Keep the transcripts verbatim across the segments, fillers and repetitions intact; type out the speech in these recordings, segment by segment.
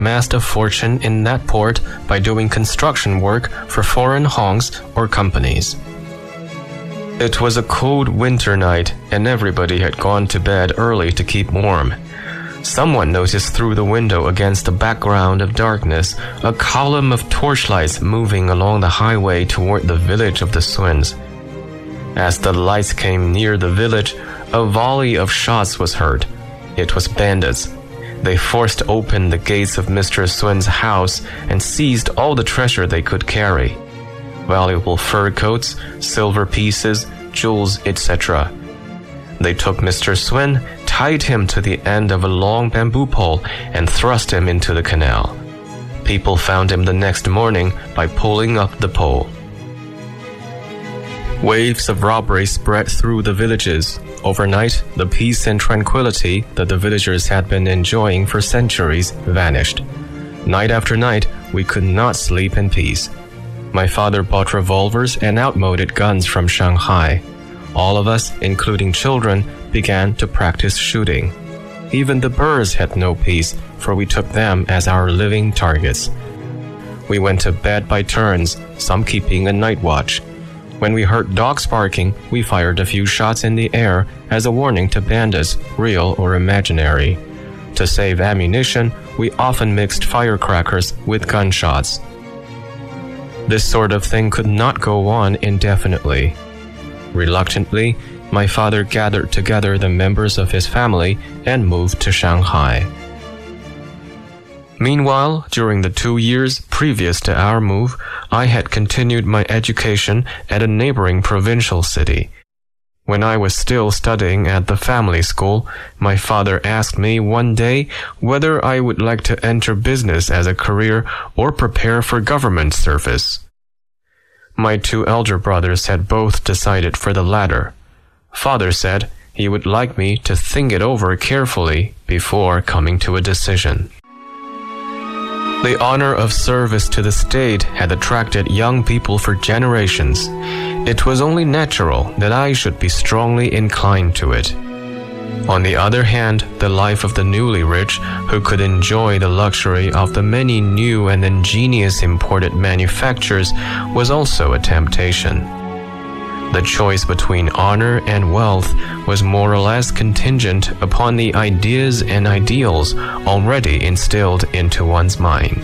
amassed a fortune in that port by doing construction work for foreign hongs or companies. It was a cold winter night, and everybody had gone to bed early to keep warm. Someone noticed through the window against the background of darkness a column of torchlights moving along the highway toward the village of the Suns. As the lights came near the village, a volley of shots was heard. It was bandits. They forced open the gates of Mister Sun's house and seized all the treasure they could carry. Valuable fur coats, silver pieces, jewels, et cetera. They took Mister Sun, tied him to the end of a long bamboo pole, and thrust him into the canal. People found him the next morning by pulling up the pole. Waves of robbery spread through the villages. Overnight, the peace and tranquility that the villagers had been enjoying for centuries vanished. Night after night, we could not sleep in peace. My father bought revolvers and outmoded guns from Shanghai. All of us, including children, began to practice shooting. Even the birds had no peace, for we took them as our living targets. We went to bed by turns, some keeping a night watch. When we heard dogs barking, we fired a few shots in the air as a warning to bandits, real or imaginary. To save ammunition, we often mixed firecrackers with gunshots. This sort of thing could not go on indefinitely. Reluctantly, my father gathered together the members of his family and moved to Shanghai. Meanwhile, during the two years previous to our move, I had continued my education at a neighboring provincial city. When I was still studying at the family school, my father asked me one day whether I would like to enter business as a career or prepare for government service. My two elder brothers had both decided for the latter. Father said he would like me to think it over carefully before coming to a decision. The honor of service to the state had attracted young people for generations. It was only natural that I should be strongly inclined to it. On the other hand, the life of the newly rich, who could enjoy the luxury of the many new and ingenious imported manufactures, was also a temptation. The choice between honor and wealth was more or less contingent upon the ideas and ideals already instilled into one's mind.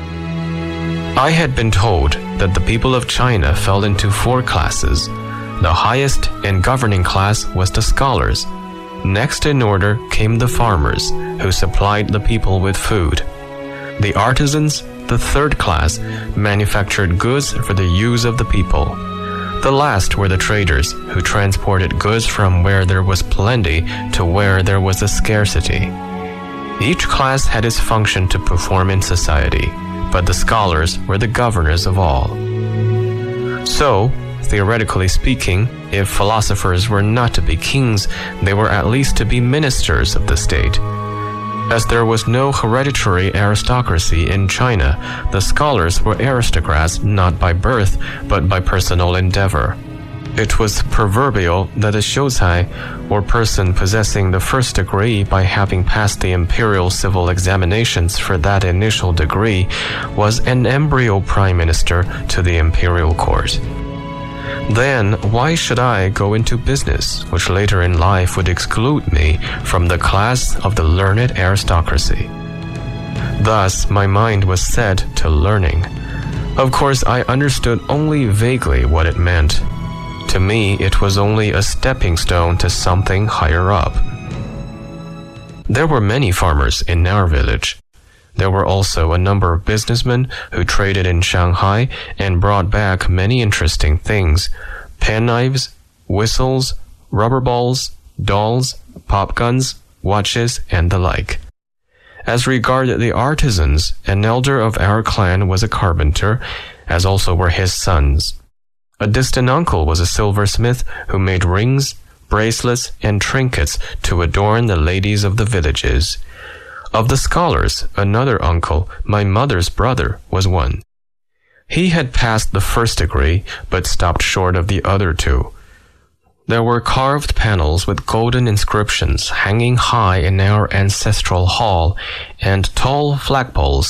I had been told that the people of China fell into four classes. The highest and governing class was the scholars. Next in order came the farmers, who supplied the people with food. The artisans, the third class, manufactured goods for the use of the people. The last were the traders, who transported goods from where there was plenty to where there was a scarcity. Each class had its function to perform in society, but the scholars were the governors of all. So, theoretically speaking, if philosophers were not to be kings, they were at least to be ministers of the state. As there was no hereditary aristocracy in China, the scholars were aristocrats not by birth, but by personal endeavor. It was proverbial that a shōzai, or person possessing the first degree by having passed the imperial civil examinations for that initial degree, was an embryo prime minister to the imperial court. Then, why should I go into business, which later in life would exclude me from the class of the learned aristocracy? Thus, my mind was set to learning. Of course, I understood only vaguely what it meant. To me, it was only a stepping stone to something higher up. There were many farmers in our village. There were also a number of businessmen who traded in Shanghai and brought back many interesting things: penknives, whistles, rubber balls, dolls, pop guns, watches, and the like. As regarded the artisans, an elder of our clan was a carpenter, as also were his sons. A distant uncle was a silversmith who made rings, bracelets, and trinkets to adorn the ladies of the villages. Of the scholars, another uncle, my mother's brother, was one. He had passed the first degree, but stopped short of the other two. There were carved panels with golden inscriptions hanging high in our ancestral hall, and tall flagpoles